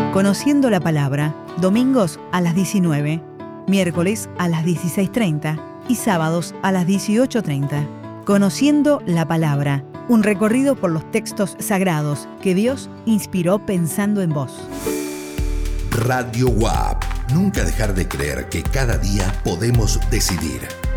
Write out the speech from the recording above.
Conociendo la Palabra, domingos a las 19, miércoles a las 16:30 y sábados a las 18:30. Conociendo la Palabra, un recorrido por los textos sagrados que Dios inspiró pensando en vos. Radio WAP. Nunca dejar de creer que cada día podemos decidir.